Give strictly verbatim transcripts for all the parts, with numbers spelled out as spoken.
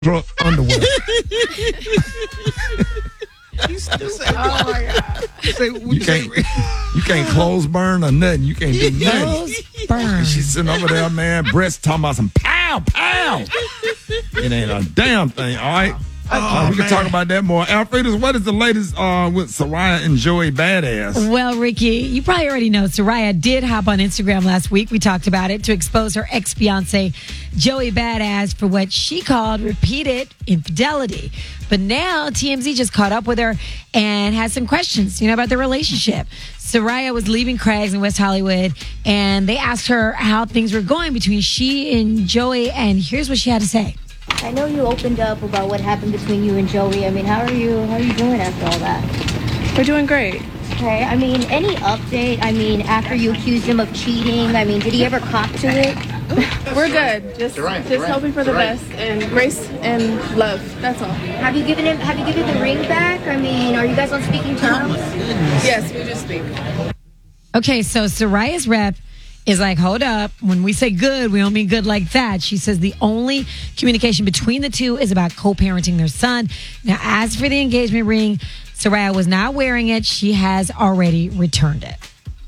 truck underwear. Oh my God. Say, you can't, you can't close burn or nothing. You can't do nothing. Close burn. She's sitting over there, man, breasts talking about some pow, pow. It ain't a damn thing, all right? Uh, we can talk about that more. Alfredas, what is the latest uh, with Soraya and Joey Badass? Well, Ricky, you probably already know Soraya did hop on Instagram last week. We talked about it to expose her ex-fiance, Joey Badass, for what she called repeated infidelity. But now T M Z just caught up with her and had some questions, you know, about the relationship. Soraya was leaving Craig's in West Hollywood, and they asked her how things were going between she and Joey, and here's what she had to say. I know you opened up about what happened between you and Joey. I mean, how are you how are you doing after all that? We're doing great. Okay, I mean, any update? I mean, after you accused him of cheating, I mean, did he ever cop to it? We're good. Just just hoping for the best and grace and love. That's all. Have you given him have you given the ring back? I mean, are you guys on speaking terms? Yes, we just speak. Okay, so Soraya's rep is like, hold up. When we say good, we don't mean good like that. She says the only communication between the two is about co-parenting their son. Now, as for the engagement ring, Soraya was not wearing it. She has already returned it.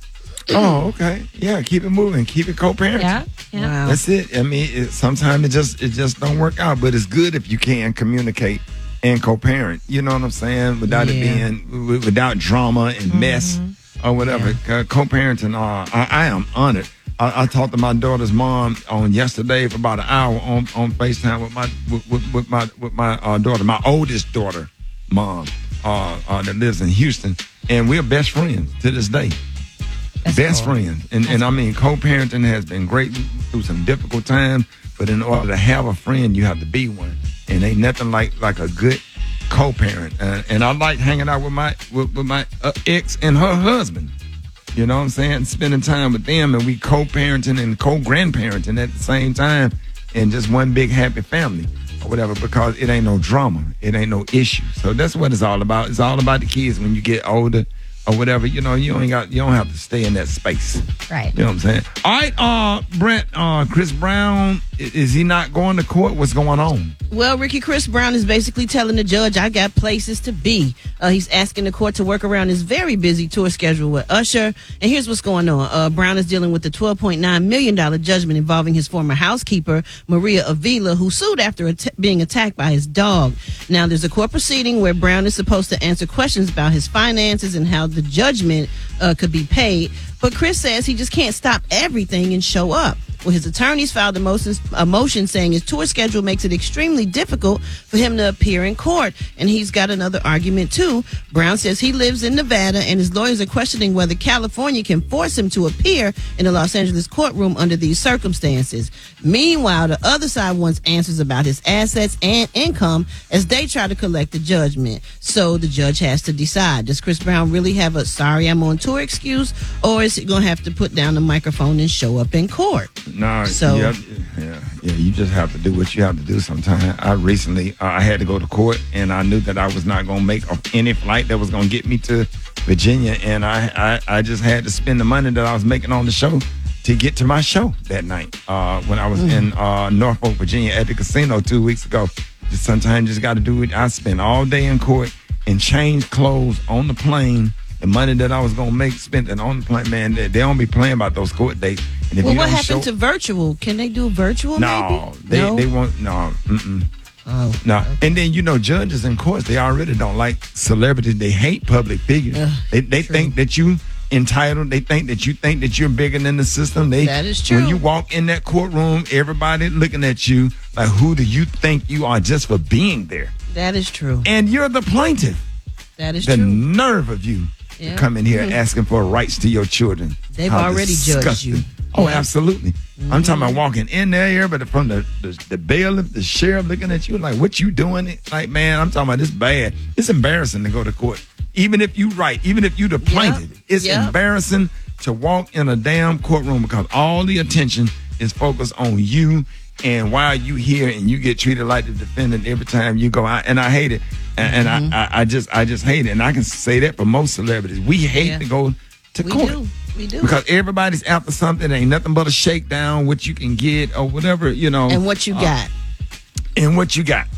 Oh, okay. Yeah, keep it moving. Keep it co-parenting. Yeah, yeah. Wow. That's it. I mean, it, sometimes it just it just don't work out, but it's good if you can communicate and co-parent. You know what I'm saying? Without Yeah. it being w- without drama and mess or whatever. Uh, co-parenting. Uh, I, I am honored. I, I talked to my daughter's mom on yesterday for about an hour on, on FaceTime with my with, with, with my with my uh, daughter, my oldest daughter, mom, uh, uh, that lives in Houston, and we're best friends to this day. That's Best cool. friends. And, and I mean, co-parenting has been great through some difficult times, but in order to have a friend, you have to be one. And ain't nothing like like a good co-parent. Uh, and I like hanging out with my with, with my uh, ex and her husband. You know what I'm saying? Spending time with them, and we co-parenting and co-grandparenting at the same time, and just one big happy family or whatever, because it ain't no drama. It ain't no issue. So that's what it's all about. It's all about the kids when you get older or whatever. You know, you ain't got you don't have to stay in that space. Right. You know what I'm saying? All right, uh, Brent, uh, Chris Brown, i- is he not going to court? What's going on? Well, Ricky, Chris Brown is basically telling the judge, I got places to be. Uh, he's asking the court to work around his very busy tour schedule with Usher. And here's what's going on. Uh, Brown is dealing with the twelve point nine million dollars judgment involving his former housekeeper, Maria Avila, who sued after at- being attacked by his dog. Now, there's a court proceeding where Brown is supposed to answer questions about his finances and how the judgment uh, could be paid. But Chris says he just can't stop everything and show up. Well, his attorneys filed a motion, a motion saying his tour schedule makes it extremely difficult for him to appear in court. And he's got another argument, too. Brown says he lives in Nevada, and his lawyers are questioning whether California can force him to appear in the Los Angeles courtroom under these circumstances. Meanwhile, the other side wants answers about his assets and income as they try to collect the judgment. So the judge has to decide. Does Chris Brown really have a sorry I'm on tour excuse, or is he going to have to put down the microphone and show up in court? No, So- yeah, yeah, yeah, you just have to do what you have to do sometimes. I recently, uh, I had to go to court, and I knew that I was not going to make any flight that was going to get me to Virginia, and I, I, I just had to spend the money that I was making on the show to get to my show that night uh, when I was in uh, Norfolk, Virginia at the casino two weeks ago. Just sometimes just got to do it. I spent all day in court and changed clothes on the plane. The money that I was going to make, spent it on the plane. Man, they, they don't be playing about those court dates. And if Well, you what don't happened show, to virtual? Can they do virtual? No, maybe? they no? they won't. No, mm-mm. Oh, No, and then you know judges in courts, they already don't like celebrities. They hate public figures. Ugh, they they true. think that you entitled. They think that you think that you're bigger than the system. They That is true. When you walk in that courtroom, everybody looking at you like, who do you think you are just for being there? that is true. And you're the plaintiff. That is The true. nerve of you Yeah. to come in here Mhm. asking for rights to your children. They've How already judged disgusting. you. Oh, Yeah. absolutely. I'm talking about walking in there, but from the, the the bailiff, the sheriff looking at you like, what you doing? Like, man, I'm talking about this bad. It's embarrassing to go to court. Even if you right, even if you the plaintiff, it's Yep. embarrassing to walk in a damn courtroom because all the attention is focused on you. And while you here and you get treated like the defendant every time you go out, and I hate it, and, Mm-hmm. and I, I I just I just hate it, and I can say that for most celebrities, we hate Yeah. to go to We court. do. We do. Because everybody's after something. Ain't nothing but a shakedown, what you can get or whatever, you know. and what you got. And what you got.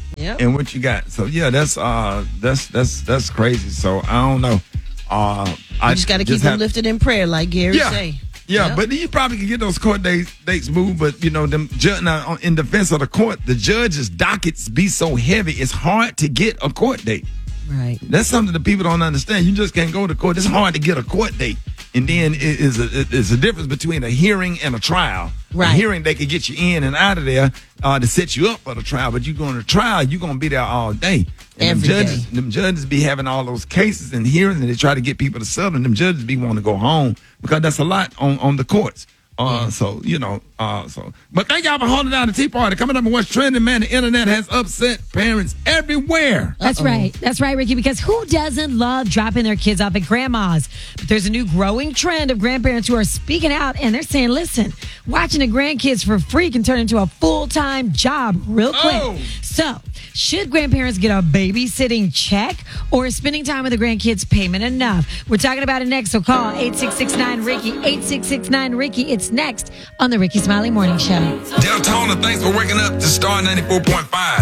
Yep. and what you got. So yeah, that's uh, that's that's that's crazy. So I don't know. Uh, You I just got to keep them lifted in prayer, like Gary Yeah. say. Yeah, Yep. but you probably can get those court dates dates moved. But you know, them ju- now, in defense of the court, the judge's dockets be so heavy, it's hard to get a court date. Right. That's something that people don't understand. You just can't go to court. It's hard to get a court date. And then it is a, it is a difference between a hearing and a trial. Right. A hearing, they can get you in and out of there uh, to set you up for the trial. But you going to trial, you're going to be there all day. And Every them judges, day. them judges be having all those cases and hearings, and they try to get people to settle. And them judges be wanting to go home because that's a lot on, on the courts. Uh, Yeah. So, you know, uh, so. But thank y'all for holding down the Tea Party. Coming up on what's trending, man, the internet has upset parents everywhere. That's Uh-oh. right. That's right, Ricky, because who doesn't love dropping their kids off at grandma's? But there's a new growing trend of grandparents who are speaking out and they're saying, listen, watching the grandkids for free can turn into a full-time job real quick. Oh. So, should grandparents get a babysitting check or is spending time with the grandkids payment enough? We're talking about it next, so call eight six six nine Ricky, eight six six nine Ricky. It's next on the Ricky Smiley Morning Show. Deltona, thanks for waking up to Star ninety-four point five.